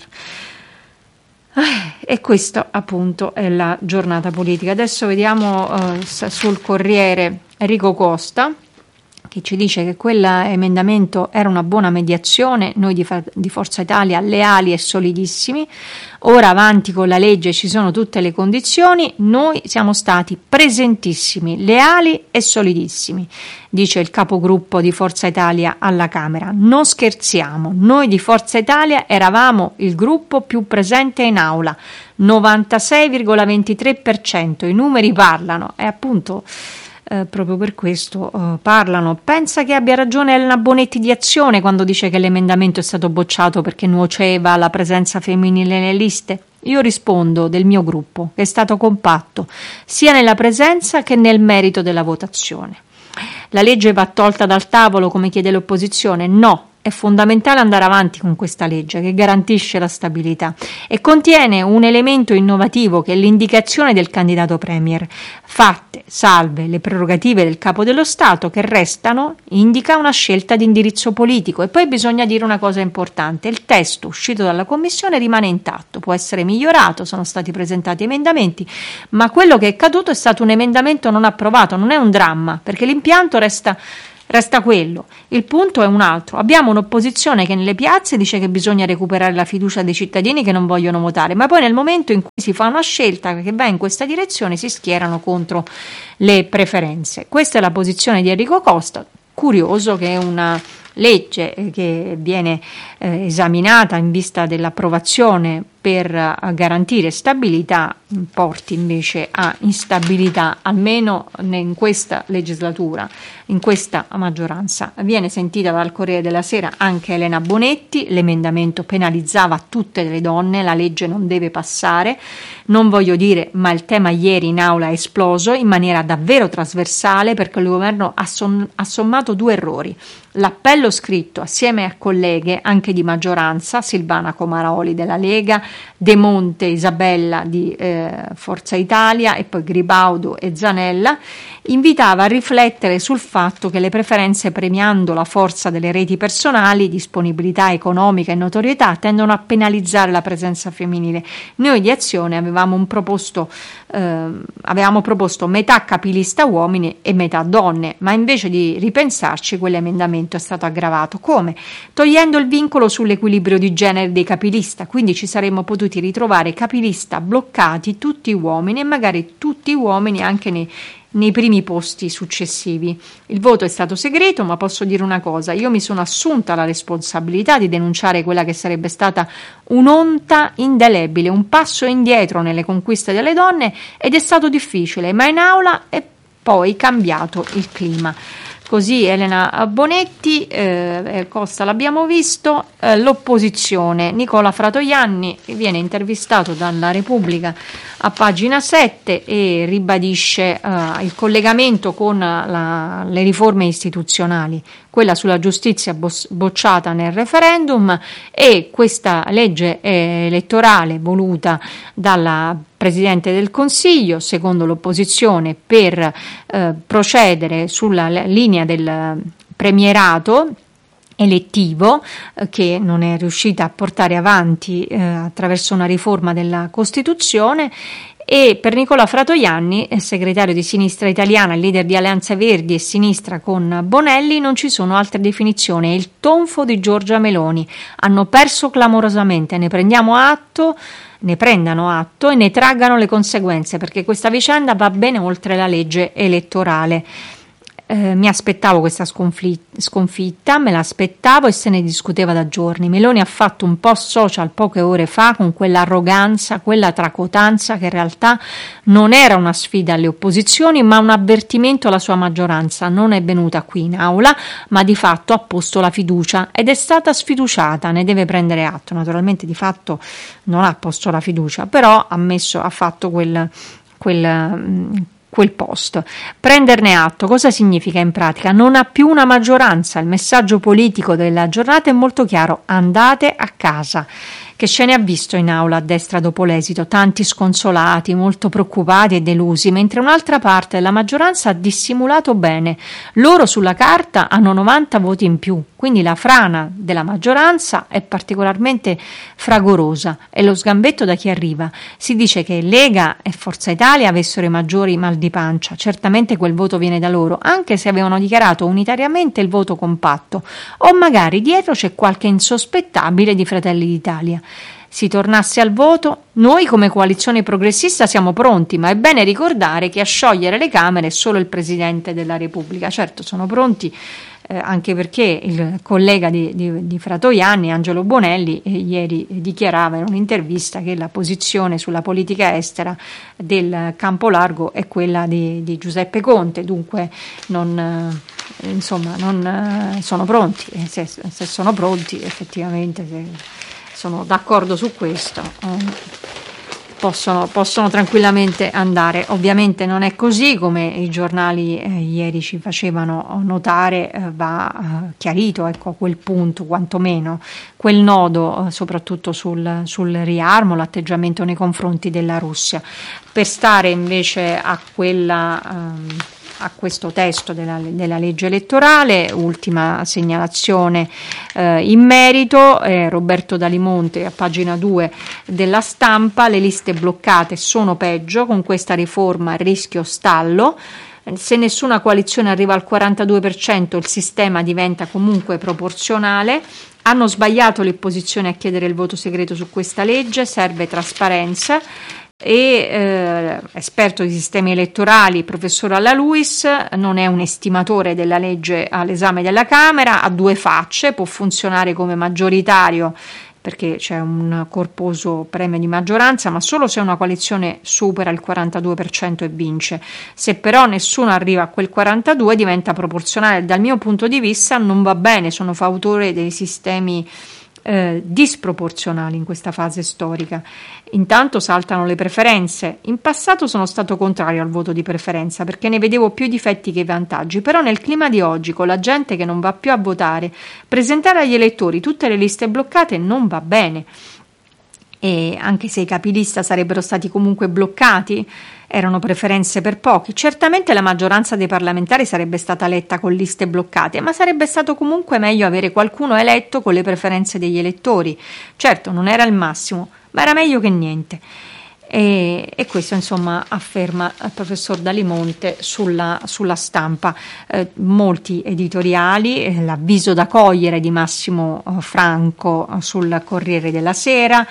E questa appunto è la giornata politica. Adesso vediamo uh, sul Corriere Enrico Costa, che ci dice che quell'emendamento era una buona mediazione, noi di, di Forza Italia leali e solidissimi, ora avanti con la legge, ci sono tutte le condizioni, noi siamo stati presentissimi, leali e solidissimi, dice il capogruppo di Forza Italia alla Camera. Non scherziamo, noi di Forza Italia eravamo il gruppo più presente in aula, novantasei virgola ventitré per cento, i numeri parlano, e appunto Eh, proprio per questo eh, parlano. Pensa che abbia ragione Elena Bonetti di Azione quando dice che l'emendamento è stato bocciato perché nuoceva la presenza femminile nelle liste? Io rispondo del mio gruppo, che è stato compatto sia nella presenza che nel merito della votazione. La legge va tolta dal tavolo come chiede l'opposizione? No. È fondamentale andare avanti con questa legge che garantisce la stabilità e contiene un elemento innovativo che è l'indicazione del candidato premier. Fatte salve le prerogative del capo dello Stato, che restano, indica una scelta di indirizzo politico. E poi bisogna dire una cosa importante: il testo uscito dalla Commissione rimane intatto, può essere migliorato, sono stati presentati emendamenti, ma quello che è caduto è stato un emendamento non approvato. Non è un dramma, perché l'impianto resta Resta quello. Il punto è un altro. Abbiamo un'opposizione che nelle piazze dice che bisogna recuperare la fiducia dei cittadini che non vogliono votare, ma poi nel momento in cui si fa una scelta che va in questa direzione si schierano contro le preferenze. Questa è la posizione di Enrico Costa. Curioso che una legge che viene eh, esaminata in vista dell'approvazione per uh, garantire stabilità porti invece a instabilità, almeno in questa legislatura, in questa maggioranza. Viene sentita dal Corriere della Sera anche Elena Bonetti: l'emendamento penalizzava tutte le donne, la legge non deve passare. Non voglio dire, ma il tema ieri in aula è esploso in maniera davvero trasversale, perché il governo ha, som- ha sommato due errori. L'appello scritto assieme a colleghe anche di maggioranza, Silvana Comaroli della Lega, De Monte Isabella di eh, Forza Italia e poi Gribaudo e Zanella, invitava a riflettere sul fatto che le preferenze, premiando la forza delle reti personali, disponibilità economica e notorietà, tendono a penalizzare la presenza femminile. Noi di Azione avevamo un proposto eh, avevamo proposto metà capilista uomini e metà donne, ma invece di ripensarci quell'emendamento è stato aggravato. Come? Togliendo il vincolo sull'equilibrio di genere dei capilista, quindi ci saremmo potuti ritrovare capilista bloccati tutti uomini e magari tutti uomini anche nei nei primi posti successivi. Il voto è stato segreto, ma posso dire una cosa: io mi sono assunta la responsabilità di denunciare quella che sarebbe stata un'onta indelebile, un passo indietro nelle conquiste delle donne, ed è stato difficile, ma in aula è poi cambiato il clima. Così Elena Bonetti, eh, Costa l'abbiamo visto. Eh, l'opposizione, Nicola Fratoianni viene intervistato dalla Repubblica a pagina sette e ribadisce eh, il collegamento con la, le riforme istituzionali, quella sulla giustizia bos- bocciata nel referendum e questa legge elettorale voluta dalla Presidente del Consiglio, secondo l'opposizione, per eh, procedere sulla linea del premierato elettivo, eh, che non è riuscita a portare avanti eh, attraverso una riforma della Costituzione. E per Nicola Fratoianni, segretario di Sinistra Italiana, leader di Alleanza Verdi e Sinistra con Bonelli, non ci sono altre definizioni. È il tonfo di Giorgia Meloni. Hanno perso clamorosamente, ne prendiamo atto, ne prendano atto e ne traggano le conseguenze, perché questa vicenda va bene oltre la legge elettorale. Eh, mi aspettavo questa sconflitta, sconfitta, me l'aspettavo e se ne discuteva da giorni. Meloni ha fatto un post social poche ore fa con quell'arroganza, quella tracotanza che in realtà non era una sfida alle opposizioni ma un avvertimento alla sua maggioranza. Non è venuta qui in aula, ma di fatto ha posto la fiducia ed è stata sfiduciata, ne deve prendere atto. Naturalmente di fatto non ha posto la fiducia, però ha messo, ha fatto quel... quel quel post. Prenderne atto cosa significa in pratica? Non ha più una maggioranza. Il messaggio politico della giornata è molto chiaro: andate a casa. Che scene ha visto in aula a destra dopo l'esito? Tanti sconsolati, molto preoccupati e delusi, mentre un'altra parte della maggioranza ha dissimulato bene. Loro sulla carta hanno novanta voti in più, quindi la frana della maggioranza è particolarmente fragorosa. È lo sgambetto da chi arriva. Si dice che Lega e Forza Italia avessero i maggiori mal di pancia. Certamente quel voto viene da loro, anche se avevano dichiarato unitariamente il voto compatto. O magari dietro c'è qualche insospettabile di Fratelli d'Italia. Si tornasse al voto, noi come coalizione progressista siamo pronti, ma è bene ricordare che a sciogliere le Camere è solo il Presidente della Repubblica. Certo, sono pronti eh, anche perché il collega di, di, di Fratoianni, Angelo Bonelli, eh, ieri dichiarava in un'intervista che la posizione sulla politica estera del campo largo è quella di, di Giuseppe Conte, dunque non... Eh, insomma, non eh, sono pronti, e se, se sono pronti effettivamente... Se, sono d'accordo su questo. possono, possono tranquillamente andare. Ovviamente non è così, come i giornali eh, ieri ci facevano notare, eh, va eh, chiarito, ecco, a quel punto quantomeno quel nodo, eh, soprattutto sul, sul riarmo, l'atteggiamento nei confronti della Russia. Per stare invece a quella... Ehm, a questo testo della, della legge elettorale, ultima segnalazione eh, in merito, eh, Roberto Dalimonte a pagina due della Stampa: le liste bloccate sono peggio, con questa riforma rischio stallo, se nessuna coalizione arriva al quarantadue per cento il sistema diventa comunque proporzionale. Hanno sbagliato le opposizioni a chiedere il voto segreto su questa legge, serve trasparenza. E eh, esperto di sistemi elettorali, professor Alla Luis, non è un estimatore della legge all'esame della Camera, ha due facce, può funzionare come maggioritario perché c'è un corposo premio di maggioranza, ma solo se una coalizione supera il quarantadue per cento e vince. Se però nessuno arriva a quel quarantadue diventa proporzionale. Dal mio punto di vista non va bene, sono fautore dei sistemi Eh, disproporzionali in questa fase storica. Intanto saltano le preferenze. In passato sono stato contrario al voto di preferenza perché ne vedevo più i difetti che i vantaggi, però nel clima di oggi, con la gente che non va più a votare, presentare agli elettori tutte le liste bloccate non va bene. E anche se i capilista sarebbero stati comunque bloccati, erano preferenze per pochi. Certamente la maggioranza dei parlamentari sarebbe stata eletta con liste bloccate, ma sarebbe stato comunque meglio avere qualcuno eletto con le preferenze degli elettori. Certo, non era il massimo, ma era meglio che niente. E, e questo insomma afferma il professor Dalimonte sulla, sulla Stampa. Eh, molti editoriali, eh, l'avviso da cogliere di Massimo eh, Franco eh, sul Corriere della Sera,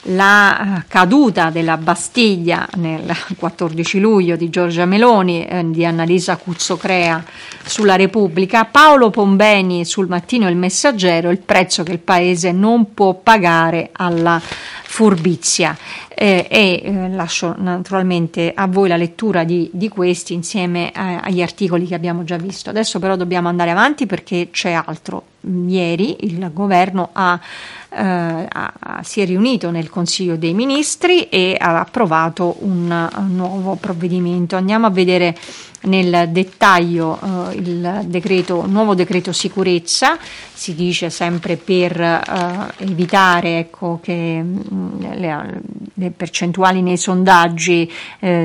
la caduta della Bastiglia nel quattordici luglio di Giorgia Meloni, eh, di Annalisa Cuzzocrea sulla Repubblica, Paolo Pombeni sul Mattino e il Messaggero, il prezzo che il paese non può pagare alla furbizia. Eh, e eh, lascio naturalmente a voi la lettura di, di questi insieme a, agli articoli che abbiamo già visto. Adesso però dobbiamo andare avanti perché c'è altro. Ieri il governo ha, eh, ha, si è riunito nel Consiglio dei Ministri e ha approvato un, un nuovo provvedimento. Andiamo a vedere nel dettaglio eh, il decreto, nuovo decreto sicurezza. Si dice sempre per eh, evitare ecco, che mh, le, le percentuali nei sondaggi eh,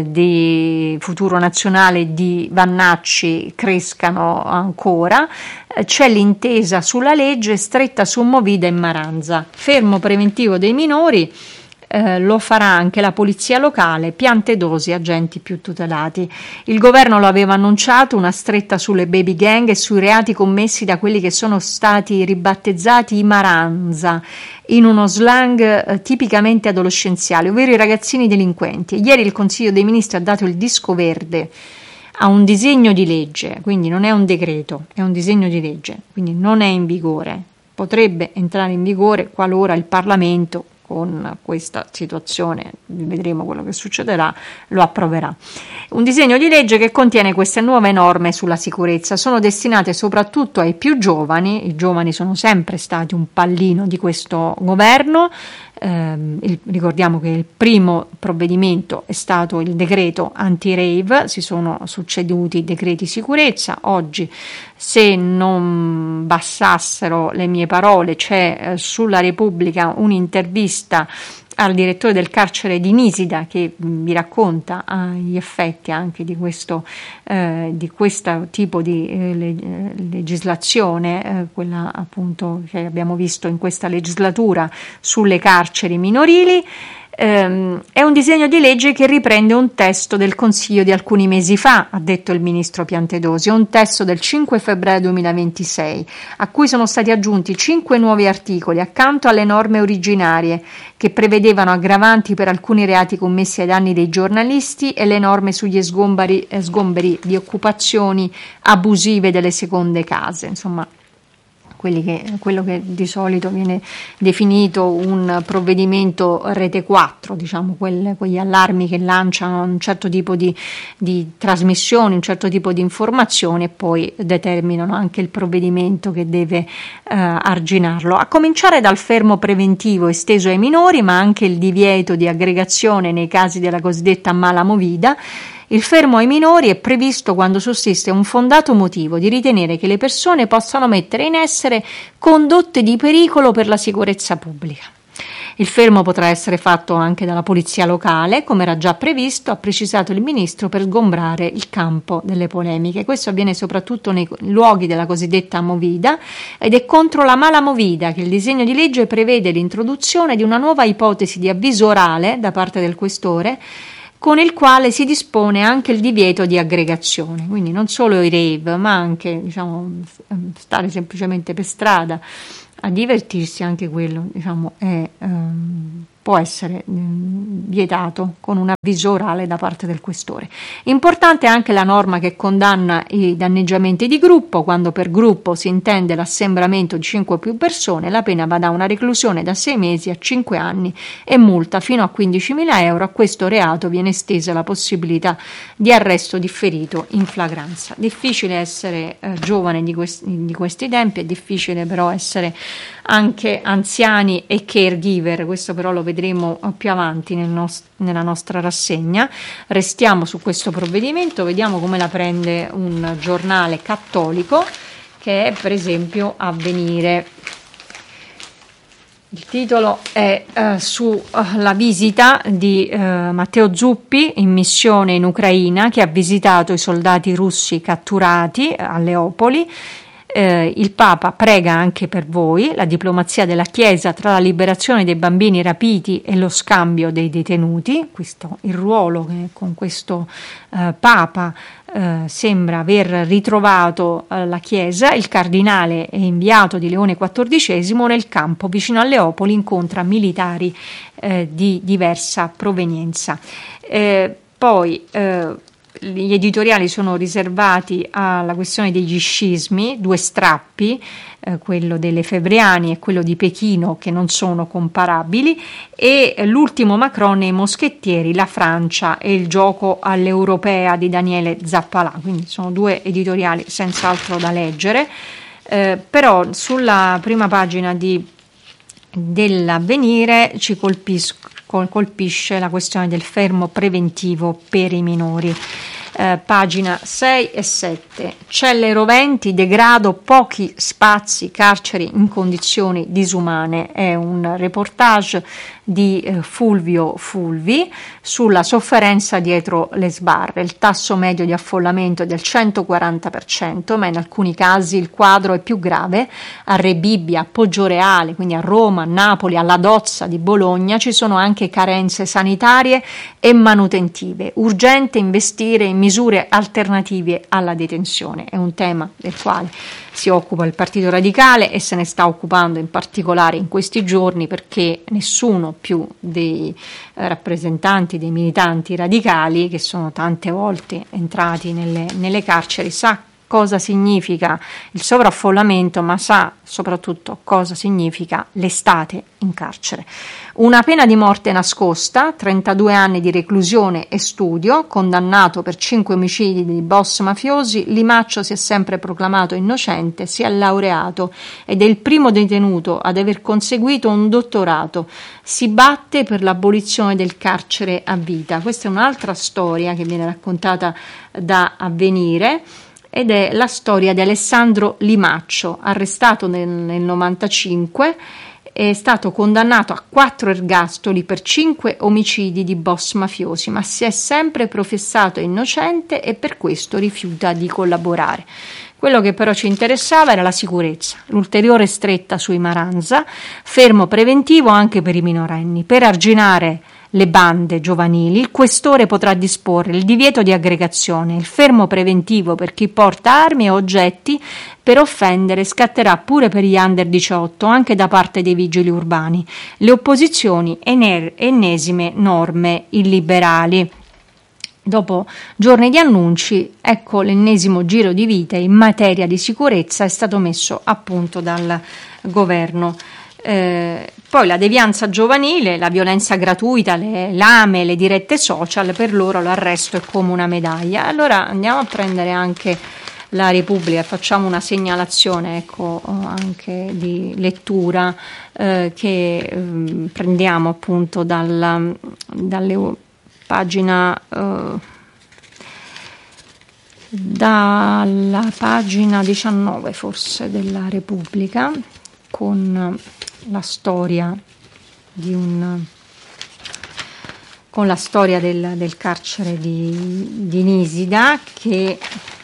di Futuro Nazionale di Vannacci crescano ancora. Eh, c'è l'intesa sulla legge stretta su Movida e Maranza, fermo preventivo dei minori. Eh, lo farà anche la polizia locale, piante dosi, agenti più tutelati. Il governo lo aveva annunciato, una stretta sulle baby gang e sui reati commessi da quelli che sono stati ribattezzati i Maranza, in uno slang eh, tipicamente adolescenziale, ovvero i ragazzini delinquenti. Ieri il Consiglio dei Ministri ha dato il disco verde a un disegno di legge, quindi non è un decreto, è un disegno di legge, quindi non è in vigore. Potrebbe entrare in vigore qualora il Parlamento, con questa situazione, vedremo quello che succederà, lo approverà. Un disegno di legge che contiene queste nuove norme sulla sicurezza, sono destinate soprattutto ai più giovani. I giovani sono sempre stati un pallino di questo governo. Eh, il, ricordiamo che il primo provvedimento è stato il decreto anti-rave, si sono succeduti i decreti sicurezza. Oggi, se non bastassero le mie parole, c'è eh, sulla Repubblica un'intervista al direttore del carcere di Nisida che vi racconta ah, gli effetti anche di questo, eh, di questo tipo di eh, leg- legislazione, eh, quella appunto che abbiamo visto in questa legislatura sulle carceri minorili. Um, è un disegno di legge che riprende un testo del Consiglio di alcuni mesi fa, ha detto il ministro Piantedosi, un testo del cinque febbraio duemilaventisei, a cui sono stati aggiunti cinque nuovi articoli accanto alle norme originarie che prevedevano aggravanti per alcuni reati commessi ai danni dei giornalisti e le norme sugli sgomberi, eh, sgomberi di occupazioni abusive delle seconde case. Insomma, quelli che, quello che di solito viene definito un provvedimento rete quattro, diciamo quel, quegli allarmi che lanciano un certo tipo di, di trasmissioni, un certo tipo di informazioni e poi determinano anche il provvedimento che deve eh, arginarlo. A cominciare dal fermo preventivo esteso ai minori, ma anche il divieto di aggregazione nei casi della cosiddetta mala movida. Il fermo ai minori è previsto quando sussiste un fondato motivo di ritenere che le persone possano mettere in essere condotte di pericolo per la sicurezza pubblica. Il fermo potrà essere fatto anche dalla polizia locale, come era già previsto, ha precisato il ministro, per sgombrare il campo delle polemiche. Questo avviene soprattutto nei luoghi della cosiddetta movida ed è contro la mala movida che il disegno di legge prevede l'introduzione di una nuova ipotesi di avviso orale da parte del questore, con il quale si dispone anche il divieto di aggregazione, quindi non solo i rave, ma anche, diciamo, stare semplicemente per strada a divertirsi, anche quello, diciamo, è, um, può essere um, vietato con un avviso orale da parte del questore. Importante anche la norma che condanna i danneggiamenti di gruppo. Quando per gruppo si intende l'assembramento di cinque o più persone, la pena va da una reclusione da sei mesi a cinque anni e multa fino a quindicimila euro. A questo reato viene estesa la possibilità di arresto differito in flagranza. Difficile essere eh, giovane di questi, di questi tempi, è difficile però essere anche anziani e caregiver, questo però lo vedremo più avanti nel nost- nella nostra rassegna. Restiamo su questo provvedimento, vediamo come la prende un giornale cattolico che è per esempio Avvenire. Il titolo è uh, sulla uh, visita di uh, Matteo Zuppi in missione in Ucraina, che ha visitato i soldati russi catturati a Leopoli. Eh, il Papa prega anche per voi, la diplomazia della Chiesa tra la liberazione dei bambini rapiti e lo scambio dei detenuti. Questo il ruolo che con questo eh, Papa eh, sembra aver ritrovato eh, la Chiesa. Il cardinale e inviato di Leone quattordicesimo nel campo vicino a Leopoli incontra militari eh, di diversa provenienza. Eh, poi eh, Gli editoriali sono riservati alla questione degli scismi, due strappi, eh, quello delle Febbriani e quello di Pechino, che non sono comparabili, e l'ultimo Macron e i moschettieri, la Francia e il gioco all'europea di Daniele Zappalà. Quindi sono due editoriali senz'altro da leggere, eh, però sulla prima pagina di, dell'Avvenire ci colpiscono colpisce la questione del fermo preventivo per i minori. Eh, pagina sei e sette. Celle roventi, degrado, pochi spazi, carceri in condizioni disumane. È un reportage di eh, Fulvio Fulvi sulla sofferenza dietro le sbarre. Il tasso medio di affollamento è del centoquaranta per cento, ma in alcuni casi il quadro è più grave. A Rebibbia, a Poggioreale, quindi a Roma, a Napoli, alla Dozza di Bologna ci sono anche carenze sanitarie e manutentive. Urgente investire in misure alternative alla detenzione. È un tema del quale si occupa il Partito Radicale e se ne sta occupando in particolare in questi giorni, perché nessuno più dei eh, rappresentanti, dei militanti radicali, che sono tante volte entrati nelle, nelle carceri, sa cosa significa il sovraffollamento, ma sa soprattutto cosa significa l'estate in carcere. Una pena di morte nascosta, trentadue anni di reclusione e studio, condannato per cinque omicidi di boss mafiosi, Limaccio si è sempre proclamato innocente, si è laureato ed è il primo detenuto ad aver conseguito un dottorato. Si batte per l'abolizione del carcere a vita. Questa è un'altra storia che viene raccontata da Avvenire, ed è la storia di Alessandro Limaccio, arrestato nel, nel novantacinque, è stato condannato a quattro ergastoli per cinque omicidi di boss mafiosi, ma si è sempre professato innocente e per questo rifiuta di collaborare. Quello che però ci interessava era la sicurezza, l'ulteriore stretta sui Maranza, fermo preventivo anche per i minorenni, per arginare le bande giovanili. Il questore potrà disporre il divieto di aggregazione, il fermo preventivo per chi porta armi e oggetti per offendere scatterà pure per gli under diciotto, anche da parte dei vigili urbani. Le opposizioni, ener- ennesime norme illiberali. Dopo giorni di annunci, ecco l'ennesimo giro di vite in materia di sicurezza è stato messo a punto dal governo. Eh, poi la devianza giovanile, la violenza gratuita, le lame, le dirette social, per loro l'arresto è come una medaglia. Allora andiamo a prendere anche la Repubblica, facciamo una segnalazione, ecco, anche di lettura eh, che eh, prendiamo appunto dalla, dalle pagina uh, dalla pagina diciannove forse della Repubblica, con la storia di un con la storia del, del carcere di, di Nisida, che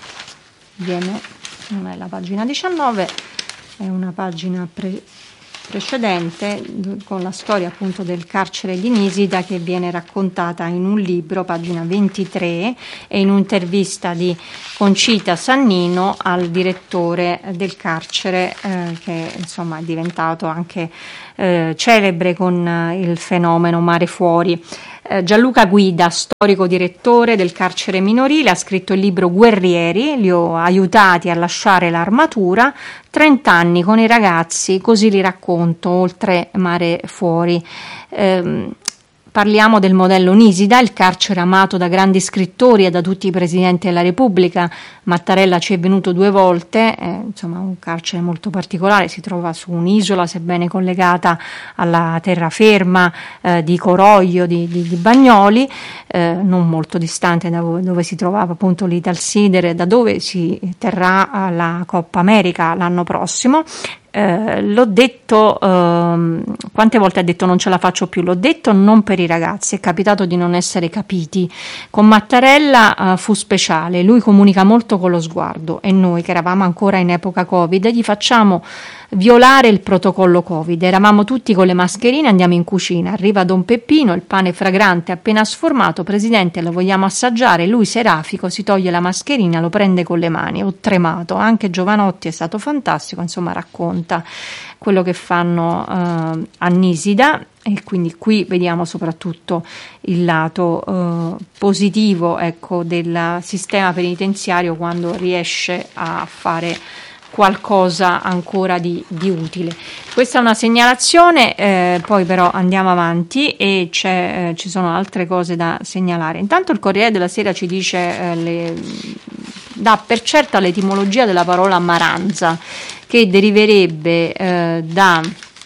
viene, non è la pagina diciannove, è una pagina pre, precedente, con la storia appunto del carcere di Nisida, che viene raccontata in un libro, pagina ventitré, e in un'intervista di Concita Sannino al direttore del carcere, eh, che insomma è diventato anche eh, celebre con eh, il fenomeno Mare Fuori. Eh, Gianluca Guida, storico direttore del carcere minorile, ha scritto il libro Guerrieri, li ho aiutati a lasciare l'armatura, trenta anni con i ragazzi, così li racconto, oltre Mare Fuori. Eh, Parliamo del modello Nisida, il carcere amato da grandi scrittori e da tutti i presidenti della Repubblica. Mattarella ci è venuto due volte, è, insomma un carcere molto particolare, si trova su un'isola sebbene collegata alla terraferma eh, di Coroglio, di, di, di Bagnoli, eh, non molto distante da dove, dove si trovava appunto l'Italsider, da dove si terrà la Coppa America l'anno prossimo. Eh, l'ho detto, ehm, quante volte ha detto non ce la faccio più, l'ho detto non per i ragazzi, è capitato di non essere capiti. Con Mattarella eh, fu speciale, lui comunica molto con lo sguardo, e noi che eravamo ancora in epoca Covid gli facciamo violare il protocollo Covid. Eravamo tutti con le mascherine, andiamo in cucina, arriva Don Peppino, il pane fragrante appena sformato, presidente lo vogliamo assaggiare, lui serafico si toglie la mascherina, lo prende con le mani, ho tremato, anche Giovanotti è stato fantastico, insomma racconta quello che fanno eh, a Nisida, e quindi qui vediamo soprattutto il lato eh, positivo, ecco, del sistema penitenziario, quando riesce a fare qualcosa ancora di, di utile. Questa è una segnalazione, eh, poi però andiamo avanti e c'è, eh, ci sono altre cose da segnalare. Intanto il Corriere della Sera ci dice, eh, le, dà per certa l'etimologia della parola maranza, che deriverebbe eh, da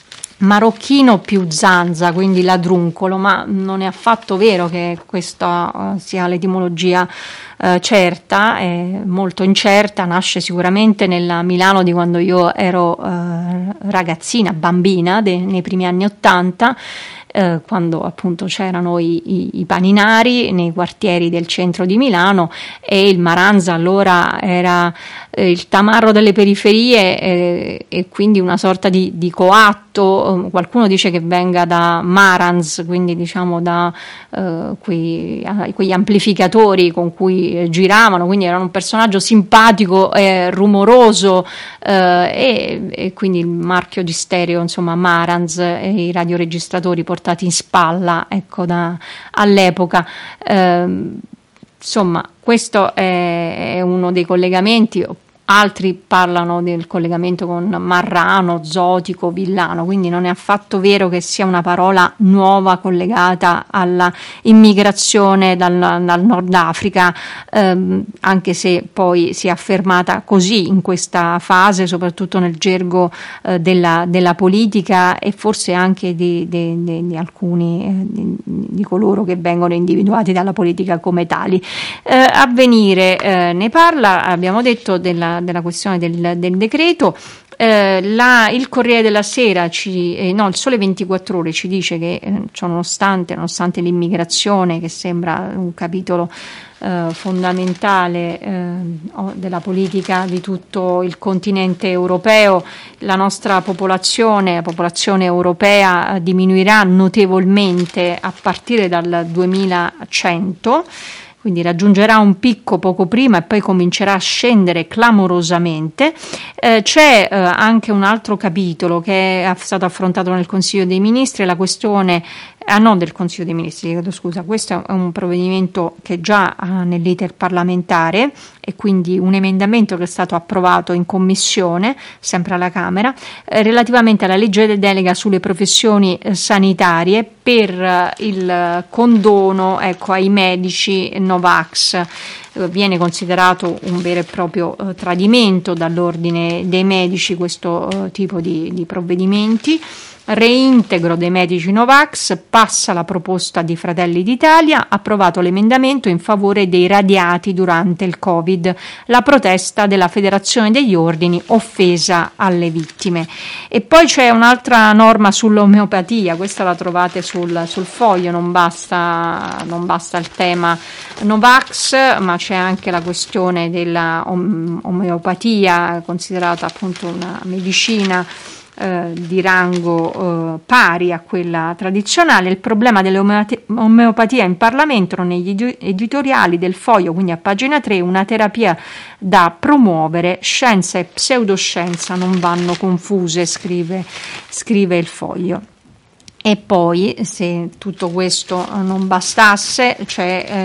marocchino più zanza, quindi ladruncolo, ma non è affatto vero che questa uh, sia l'etimologia uh, certa, è molto incerta, nasce sicuramente nella Milano di quando io ero uh, ragazzina, bambina, de, nei primi anni Ottanta, eh, quando appunto c'erano i, i, i paninari nei quartieri del centro di Milano, e il maranza allora era eh, il tamarro delle periferie, eh, e quindi una sorta di, di coatto. Qualcuno dice che venga da marans, quindi diciamo da eh, quei, quegli amplificatori con cui giravano, quindi era un personaggio simpatico e rumoroso, eh, e, e quindi il marchio di stereo, insomma marans, e i radioregistratori portati in spalla, ecco, da, all'epoca. Eh, insomma, questo è, è uno dei collegamenti. Altri parlano del collegamento con Marrano, Zotico, Villano, quindi non è affatto vero che sia una parola nuova collegata alla immigrazione dal, dal Nord Africa, ehm, anche se poi si è affermata così in questa fase, soprattutto nel gergo eh, della, della politica, e forse anche di, di, di, di alcuni eh, di, di coloro che vengono individuati dalla politica come tali. Eh, Avvenire eh, ne parla, abbiamo detto, della della questione del, del decreto. Eh, la, il Corriere della Sera ci, eh, no, il Sole ventiquattro Ore ci dice che eh, cioè, nonostante, nonostante l'immigrazione, che sembra un capitolo eh, fondamentale eh, della politica di tutto il continente europeo, la nostra popolazione, la popolazione europea eh, diminuirà notevolmente a partire dal duemilacento. Quindi raggiungerà un picco poco prima e poi comincerà a scendere clamorosamente. Eh, c'è eh, anche un altro capitolo che è stato affrontato nel Consiglio dei Ministri, la questione ah non del Consiglio dei Ministri, chiedo scusa, questo è un provvedimento che già ha nell'iter parlamentare e quindi un emendamento che è stato approvato in commissione, sempre alla Camera, eh, relativamente alla legge delega sulle professioni eh, sanitarie per eh, il condono, ecco, ai medici Novax. Eh, viene considerato un vero e proprio eh, tradimento dall'ordine dei medici questo eh, tipo di, di provvedimenti. Reintegro dei medici Novax, passa la proposta di Fratelli d'Italia, approvato l'emendamento in favore dei radiati durante il Covid, la protesta della Federazione degli Ordini, offesa alle vittime. E poi c'è un'altra norma sull'omeopatia, questa la trovate sul, sul foglio, non basta, non basta il tema Novax, ma c'è anche la questione della omeopatia, considerata appunto una medicina Eh, di rango eh, pari a quella tradizionale. Il problema dell'omeopatia in Parlamento, negli editoriali del Foglio, quindi a pagina tre, una terapia da promuovere, scienza e pseudoscienza non vanno confuse, scrive, scrive il Foglio. E poi, se tutto questo non bastasse, c'è